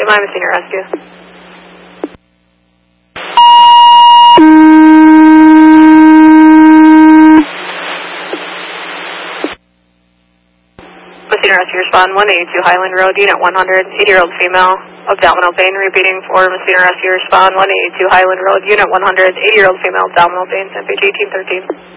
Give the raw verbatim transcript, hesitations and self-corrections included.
Rescue, my Messina Rescue. Messina Rescue, respond one eighty-two Highland Road, Unit one hundred, eighty-year-old female, abdominal pain, repeating for Messina Rescue, respond one eighty-two Highland Road, Unit one hundred, eighty-year-old female, abdominal pain, San Page eighteen thirteen.